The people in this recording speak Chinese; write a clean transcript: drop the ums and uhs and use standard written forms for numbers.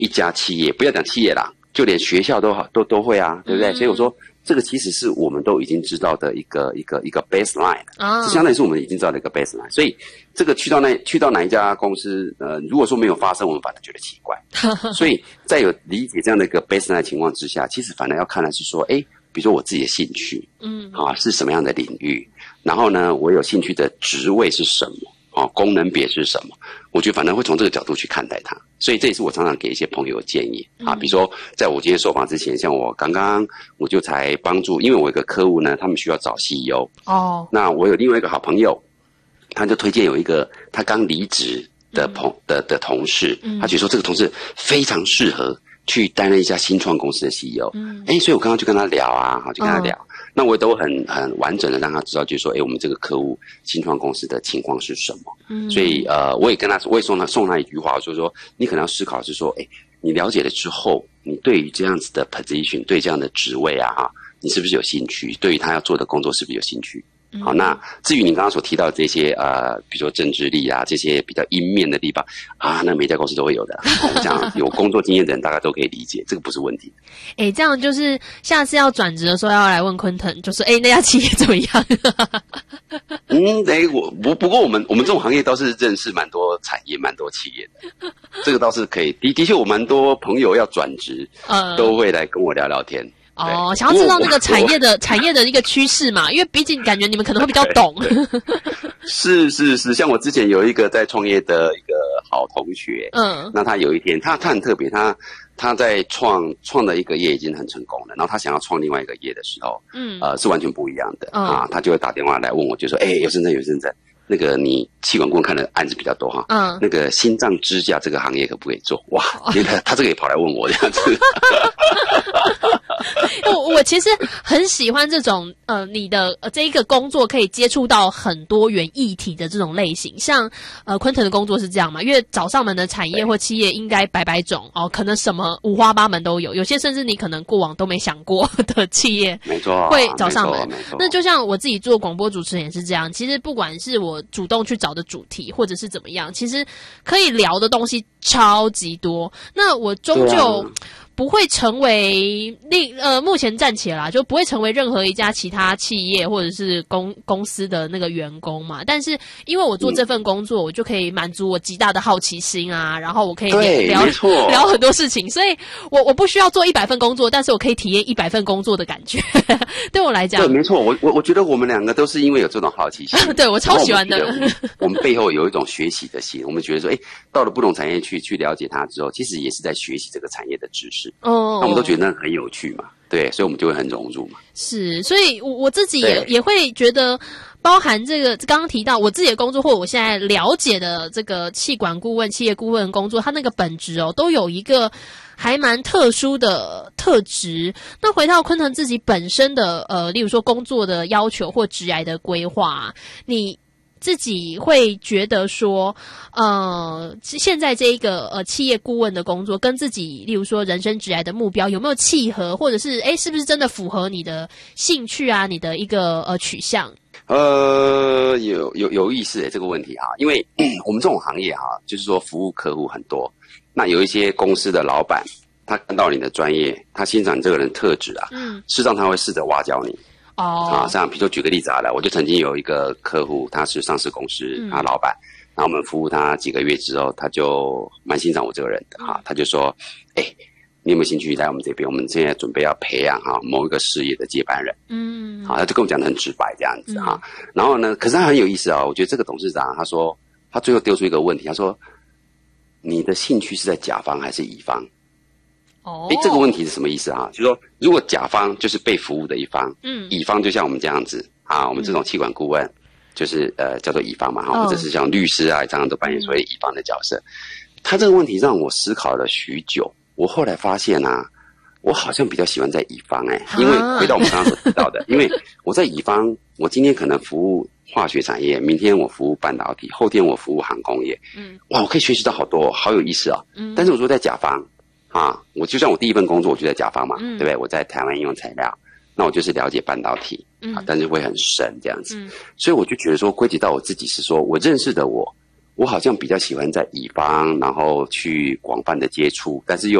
一家企业，不要讲企业啦，就连学校都会啊，对不对？所以我说这个其实是我们都已经知道的一个 baseline，这相当于是我们已经知道的一个 baseline。所以这个去到哪一家公司，如果说没有发生，我们反而觉得奇怪。所以在有理解这样的一个 baseline 的情况之下，其实反而要看的是说，比如说我自己的兴趣，是什么样的领域，然后呢，我有兴趣的职位是什么，功能别是什么，我觉得反正会从这个角度去看待它。所以这也是我常常给一些朋友的建议比如说在我今天受访之前，像我刚刚我就才帮助，因为我有一个客户呢，他们需要找 CEO，那我有另外一个好朋友，他就推荐有一个他刚离职的同事，他觉得说这个同事非常适合去担任一家新创公司的 CEO，所以我刚刚就跟他聊就跟他聊。那我都很完整的让他知道，就是说，我们这个客户新创公司的情况是什么。所以我也送他一句话，就是说，你可能要思考是说，你了解了之后，你对于这样子的 position， 对这样的职位你是不是有兴趣？对于他要做的工作是不是有兴趣？好，那至于你刚刚所提到的这些比如说政治力这些比较阴面的地方那每家公司都会有的。我讲有工作经验的人大家都可以理解，这个不是问题。 这样就是下次要转职的时候要来问昆腾，就是那家企业怎么样？ 不过我们这种行业倒是认识蛮多产业、蛮多企业的，这个倒是可以。的确，我蛮多朋友要转职，都会来跟我聊聊天。 想要知道那个产业的一个趋势嘛，因为毕竟感觉你们可能会比较懂。 是，像我之前有一个在创业的一个好同学，那他有一天他很特别，他在创的一个业已经很成功了，然后他想要创另外一个业的时候，是完全不一样的他就会打电话来问我，就说有深圳，那个你企管顾问看的案子比较多那个心脏支架这个行业可不可以做？哇，他这个也跑来问我这样子。 我其实很喜欢这种你的这一个工作可以接触到很多元议题的这种类型，像昆腾的工作是这样嘛，因为找上门的产业或企业应该百百种可能什么五花八门都有，有些甚至你可能过往都没想过的企业， 没错， 会找上门。那就像我自己做广播主持人也是这样，其实不管是我主动去找的主题，或者是怎么样，其实可以聊的东西超级多。那我终究不会成为目前暂且啦，就不会成为任何一家其他企业或者是公司的那个员工嘛。但是因为我做这份工作，我就可以满足我极大的好奇心然后我可以聊很多事情，所以我不需要做100份工作，但是我可以体验100份工作的感觉。对我来讲， 对，没错，我觉得我们两个都是因为有这种好奇心， 对我超喜欢的。 我们背后有一种学习的心，我们觉得说，到了不同产业去了解它之后，其实也是在学习这个产业的知识。那我们都觉得那很有趣嘛，对，所以我们就会很融入嘛。 是，所以我自己也会觉得，包含这个刚刚提到我自己的工作，或我现在了解的这个企管顾问、企业顾问工作，它那个本质都有一个还蛮特殊的特质。那回到昆腾自己本身的例如说工作的要求或职涯的规划，你自己会觉得说现在这一个企业顾问的工作跟自己例如说人生职涯的目标有没有契合，或者是是不是真的符合你的兴趣你的一个取向？ 有意思这个问题因为我们这种行业就是说服务客户很多，那有一些公司的老板他看到你的专业，他欣赏你这个人特质事实上他会试着挖角你像比如说举个例子我就曾经有一个客户，他是上市公司他老板，然后我们服务他几个月之后，他就蛮欣赏我这个人的他就说你有没有兴趣来我们这边，我们现在准备要培养某一个事业的接班人他就跟我讲得很直白这样子然后呢，可是他很有意思我觉得这个董事长他说他最后丢出一个问题，他说你的兴趣是在甲方还是乙方？这个问题是什么意思就是说如果甲方就是被服务的一方乙方就像我们这样子我们这种企管顾问就是叫做乙方嘛或者是像律师常常都扮演所谓乙方的角色。他这个问题让我思考了许久，我后来发现我好像比较喜欢在乙方因为回到我们刚刚所提到的因为我在乙方，我今天可能服务化学产业，明天我服务半导体，后天我服务航空业哇，我可以学习到好多好有意思但是我说在甲方我就像我第一份工作我就在甲方嘛对不对？我在台湾应用材料，那我就是了解半导体但是会很深这样子所以我就觉得说归结到我自己是说，我认识的我好像比较喜欢在乙方，然后去广泛的接触，但是又